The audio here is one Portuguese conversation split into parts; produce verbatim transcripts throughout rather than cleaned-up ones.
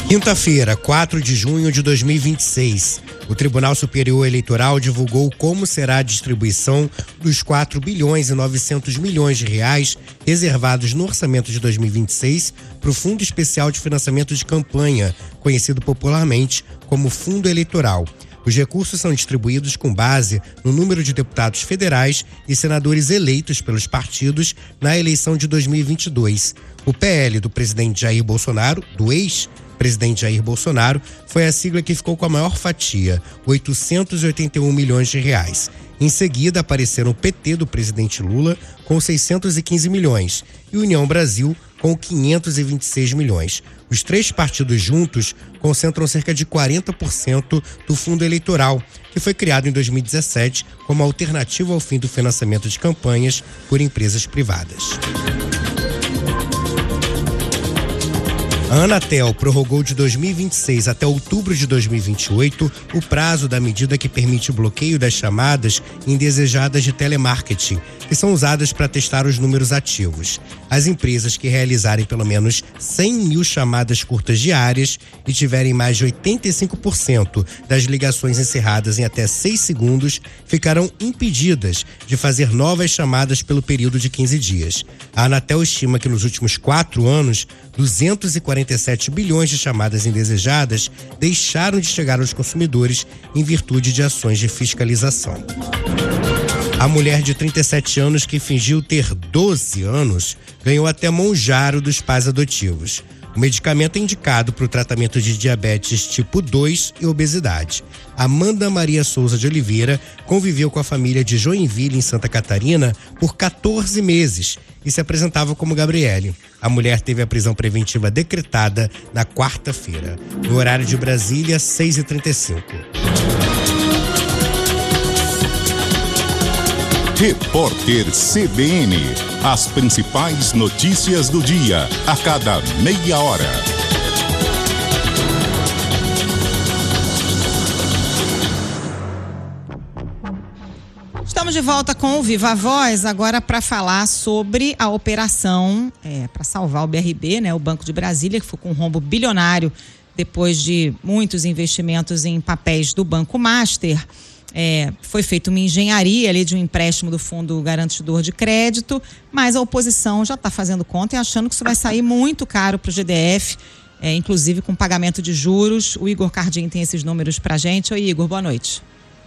Quinta-feira, quatro de junho de dois mil e vinte e seis, o Tribunal Superior Eleitoral divulgou como será a distribuição dos quatro bilhões e novecentos milhões de reais reservados no orçamento de dois mil e vinte e seis para o Fundo Especial de Financiamento de Campanha, conhecido popularmente como Fundo Eleitoral. Os recursos são distribuídos com base no número de deputados federais e senadores eleitos pelos partidos na eleição de dois mil e vinte e dois. O P L do presidente Jair Bolsonaro, do ex-presidente Jair Bolsonaro, foi a sigla que ficou com a maior fatia, oitocentos e oitenta e um milhões de reais. Em seguida, apareceram o P T do presidente Lula, com seiscentos e quinze milhões, e União Brasil, com quinhentos e vinte e seis milhões. Os três partidos juntos concentram cerca de quarenta por cento do fundo eleitoral, que foi criado em dois mil e dezessete como alternativa ao fim do financiamento de campanhas por empresas privadas. A Anatel prorrogou de dois mil e vinte e seis até outubro de dois mil e vinte e oito o prazo da medida que permite o bloqueio das chamadas indesejadas de telemarketing, que são usadas para testar os números ativos. As empresas que realizarem pelo menos cem mil chamadas curtas diárias e tiverem mais de oitenta e cinco por cento das ligações encerradas em até seis segundos ficarão impedidas de fazer novas chamadas pelo período de quinze dias. A Anatel estima que nos últimos quatro anos, duzentos e quarenta e sete bilhões de chamadas indesejadas deixaram de chegar aos consumidores em virtude de ações de fiscalização. A mulher de trinta e sete anos que fingiu ter doze anos ganhou até Monjaro dos pais adotivos. O medicamento é indicado para o tratamento de diabetes tipo dois e obesidade. Amanda Maria Souza de Oliveira conviveu com a família de Joinville, em Santa Catarina, por quatorze meses e se apresentava como Gabriele. A mulher teve a prisão preventiva decretada na quarta-feira. No horário de Brasília, seis e trinta e cinco. Repórter C B N. As principais notícias do dia, a cada meia hora. Estamos de volta com o Viva Voz, agora para falar sobre a operação é, para salvar o B R B, né, o Banco de Brasília, que foi com um rombo bilionário depois de muitos investimentos em papéis do Banco Master. É, foi feita uma engenharia ali de um empréstimo do Fundo Garantidor de Crédito, mas a oposição já está fazendo conta e achando que isso vai sair muito caro para o G D F, é, inclusive com pagamento de juros. O Igor Cardim tem esses números para a gente. Oi, Igor, boa noite.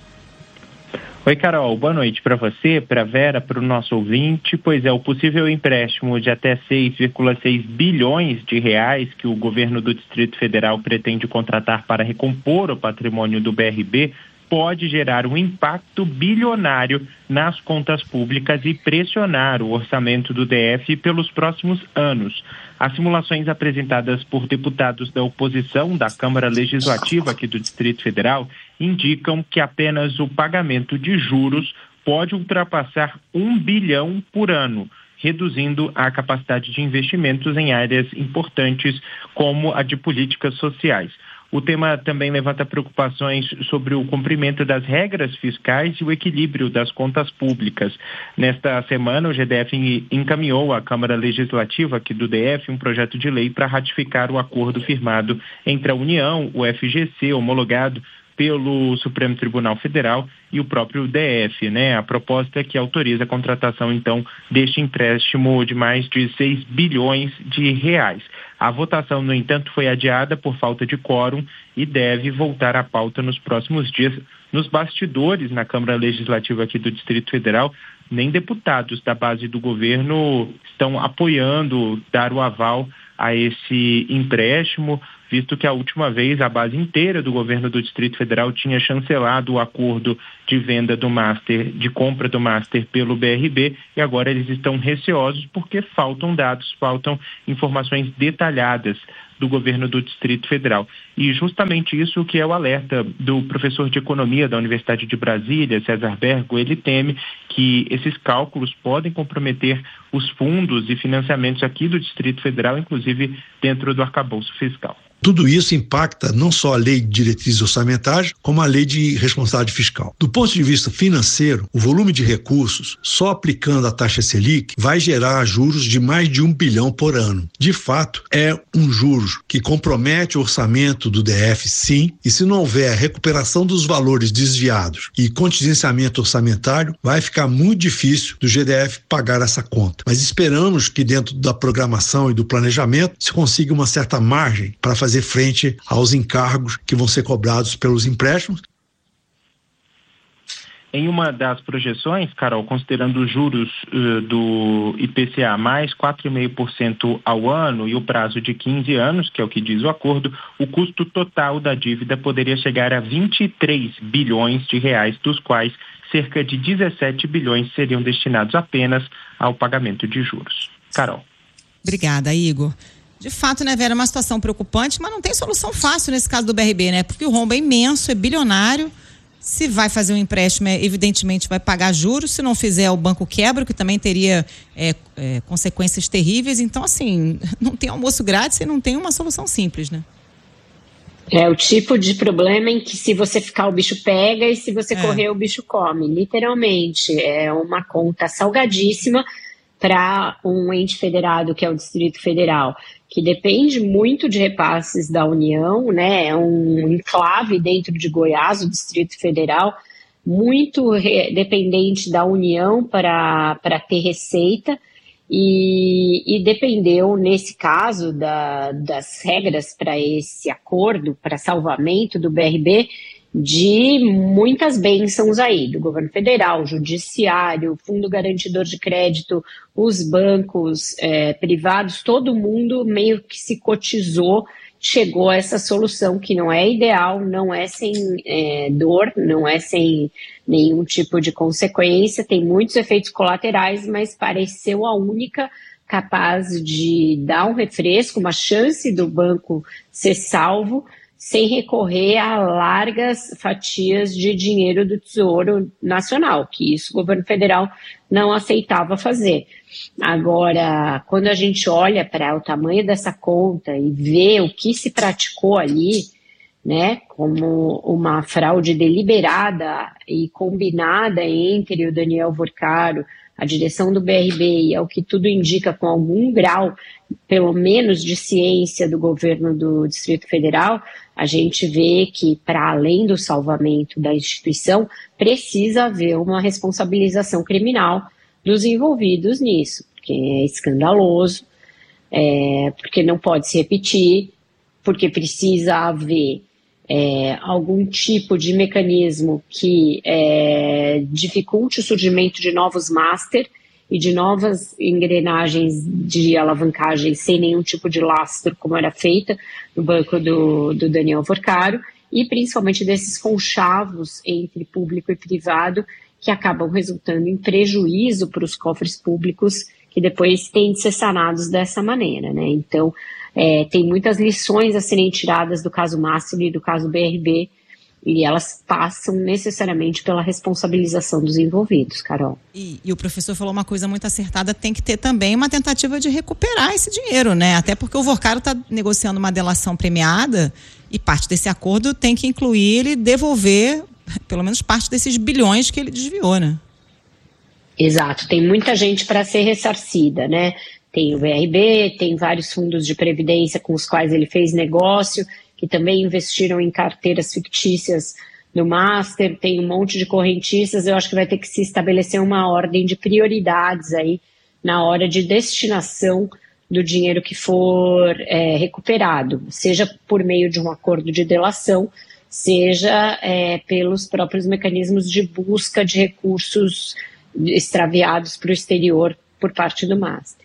Oi, Carol, boa noite para você, para a Vera, para o nosso ouvinte. Pois é, o possível empréstimo de até seis vírgula seis bilhões de reais que o governo do Distrito Federal pretende contratar para recompor o patrimônio do B R B pode gerar um impacto bilionário nas contas públicas e pressionar o orçamento do D F pelos próximos anos. As simulações apresentadas por deputados da oposição da Câmara Legislativa aqui do Distrito Federal indicam que apenas o pagamento de juros pode ultrapassar um bilhão por ano, reduzindo a capacidade de investimentos em áreas importantes como a de políticas sociais. O tema também levanta preocupações sobre o cumprimento das regras fiscais e o equilíbrio das contas públicas. Nesta semana, o G D F encaminhou à Câmara Legislativa aqui do D F um projeto de lei para ratificar o acordo firmado entre a União, o F G C, homologado pelo Supremo Tribunal Federal, e o próprio D F, né? A proposta é que autoriza a contratação, então, deste empréstimo de mais de seis bilhões de reais. A votação, no entanto, foi adiada por falta de quórum e deve voltar à pauta nos próximos dias. Nos bastidores, na Câmara Legislativa aqui do Distrito Federal, nem deputados da base do governo estão apoiando dar o aval a esse empréstimo, visto que a última vez a base inteira do governo do Distrito Federal tinha chancelado o acordo de venda do Master, de compra do Master pelo B R B, e agora eles estão receosos porque faltam dados, faltam informações detalhadas do governo do Distrito Federal. E justamente isso que é o alerta do professor de economia da Universidade de Brasília, César Bergo. Ele teme que esses cálculos podem comprometer os fundos e financiamentos aqui do Distrito Federal, inclusive dentro do arcabouço fiscal. Tudo isso impacta não só a lei de diretrizes orçamentárias, como a lei de responsabilidade fiscal. Do ponto de vista financeiro, o volume de recursos, só aplicando a taxa Selic, vai gerar juros de mais de um bilhão por ano. De fato, é um juros que compromete o orçamento do D F, sim, e se não houver recuperação dos valores desviados e contingenciamento orçamentário, vai ficar muito difícil do G D F pagar essa conta. Mas esperamos que dentro da programação e do planejamento se consiga uma certa margem para fazer frente aos encargos que vão ser cobrados pelos empréstimos. Em uma das projeções, Carol, considerando os juros uh, do I P C A mais quatro vírgula cinco por cento ao ano e o prazo de quinze anos, que é o que diz o acordo, o custo total da dívida poderia chegar a vinte e três bilhões de reais, dos quais cerca de dezessete bilhões seriam destinados apenas ao pagamento de juros. Carol. Obrigada, Igor. De fato, né, Vera, é uma situação preocupante, mas não tem solução fácil nesse caso do B R B, né? Porque o rombo é imenso, é bilionário. Se vai fazer um empréstimo, é, evidentemente vai pagar juros. Se não fizer, o banco quebra, que também teria é, é, consequências terríveis. Então, assim, não tem almoço grátis e não tem uma solução simples, né? É o tipo de problema em que se você ficar o bicho pega e se você é. correr o bicho come. Literalmente, é uma conta salgadíssima para um ente federado que é o Distrito Federal, que depende muito de repasses da União, né? É um enclave dentro de Goiás, o Distrito Federal, muito re- dependente da União para, para ter receita e, e dependeu, nesse caso, da, das regras para esse acordo, para salvamento do B R B, de muitas bênçãos aí, do governo federal, judiciário, fundo garantidor de crédito, os bancos é, privados, todo mundo meio que se cotizou, chegou a essa solução que não é ideal, não é sem é, dor, não é sem nenhum tipo de consequência, tem muitos efeitos colaterais, mas pareceu a única capaz de dar um refresco, uma chance do banco ser salvo, sem recorrer a largas fatias de dinheiro do Tesouro Nacional, que isso o governo federal não aceitava fazer. Agora, quando a gente olha para o tamanho dessa conta e vê o que se praticou ali, né, como uma fraude deliberada e combinada entre o Daniel Vorcaro, a direção do B R B, e é o que tudo indica, com algum grau, pelo menos, de ciência do governo do Distrito Federal, a gente vê que, para além do salvamento da instituição, precisa haver uma responsabilização criminal dos envolvidos nisso, porque é escandaloso, é, porque não pode se repetir, porque precisa haver é, algum tipo de mecanismo que é, dificulte o surgimento de novos master e de novas engrenagens de alavancagem sem nenhum tipo de lastro, como era feita no banco do, do Daniel Vorcaro, e principalmente desses conchavos entre público e privado que acabam resultando em prejuízo para os cofres públicos, que depois têm de ser sanados dessa maneira, né? Então, é, tem muitas lições a serem tiradas do caso Master e do caso B R B, e elas passam necessariamente pela responsabilização dos envolvidos, Carol. E, e o professor falou uma coisa muito acertada, tem que ter também uma tentativa de recuperar esse dinheiro, né? Até porque o Vorcaro está negociando uma delação premiada e parte desse acordo tem que incluir ele devolver pelo menos parte desses bilhões que ele desviou, né? Exato, tem muita gente para ser ressarcida, né? Tem o B R B, tem vários fundos de previdência com os quais ele fez negócio, que também investiram em carteiras fictícias no Master, tem um monte de correntistas. Eu acho que vai ter que se estabelecer uma ordem de prioridades aí na hora de destinação do dinheiro que for é, recuperado, seja por meio de um acordo de delação, seja é, pelos próprios mecanismos de busca de recursos extraviados para o exterior por parte do Master.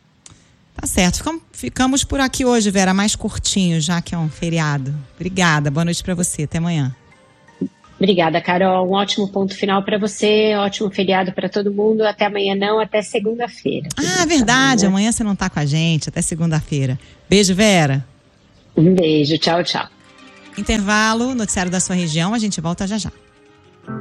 Tá certo. Ficamos, ficamos por aqui hoje, Vera, mais curtinho, já que é um feriado. Obrigada, boa noite para você, até amanhã. Obrigada, Carol. Um ótimo ponto final para você, ótimo feriado para todo mundo. Até amanhã não, até segunda-feira. Ah, verdade, amanhã. amanhã você não tá com a gente, até segunda-feira. Beijo, Vera. Um beijo, tchau, tchau. Intervalo, noticiário da sua região, a gente volta já já.